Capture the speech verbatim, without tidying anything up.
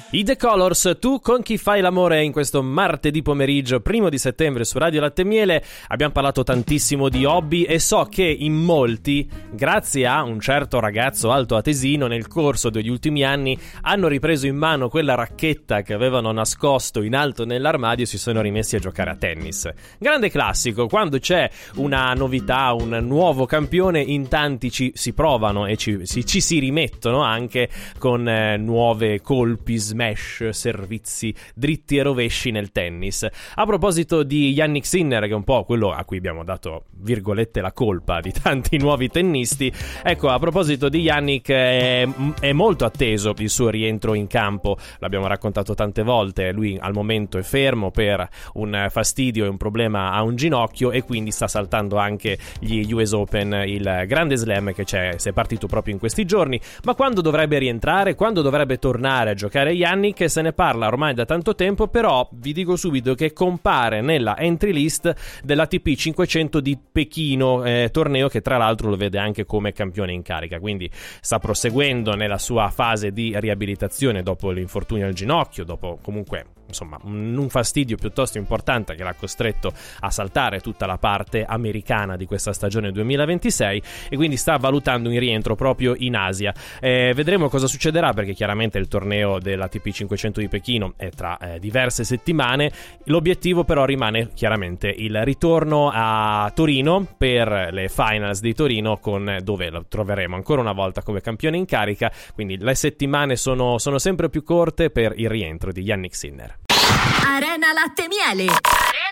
I The Colors, tu con chi fai l'amore in questo martedì pomeriggio, primo di settembre su Radio Latte e Miele. Abbiamo parlato tantissimo di hobby e so che in molti, grazie a un certo ragazzo altoatesino, nel corso degli ultimi anni hanno ripreso in mano quella racchetta che avevano nascosto in alto nell'armadio e si sono rimessi a giocare a tennis. Grande classico, quando c'è una novità, un nuovo campione, in tanti ci si provano e ci si, ci si rimettono anche con eh, nuove colpi, smash, servizi dritti e rovesci nel tennis. A proposito di Jannik Sinner, che è un po' quello a cui abbiamo dato virgolette la colpa di tanti nuovi tennisti, ecco, a proposito di Jannik, è, è molto atteso il suo rientro in campo, l'abbiamo raccontato tante volte. Lui al momento è fermo per un fastidio e un problema a un ginocchio e quindi sta saltando anche gli U S Open, il grande slam che c'è, si è partito proprio in questi giorni. Ma quando dovrebbe rientrare, quando dovrebbe tornare a giocare Jannik? Se ne parla ormai da tanto tempo, però vi dico subito che compare nella entry list dell'A T P cinquecento di Pechino, eh, torneo che tra l'altro lo vede anche come campione in carica, quindi sta proseguendo nella sua fase di riabilitazione dopo l'infortunio al ginocchio, dopo comunque insomma un fastidio piuttosto importante che l'ha costretto a saltare tutta la parte americana di questa stagione duemilaventisei, e quindi sta valutando un rientro proprio in Asia. Eh, vedremo cosa succederà, perché chiaramente il torneo dell'A T P cinquecento di Pechino è tra eh, diverse settimane. L'obiettivo però rimane chiaramente il ritorno a Torino per le finals di Torino, con dove lo troveremo ancora una volta come campione in carica, quindi le settimane sono, sono sempre più corte per il rientro di Jannik Sinner. Arena Latte e Miele.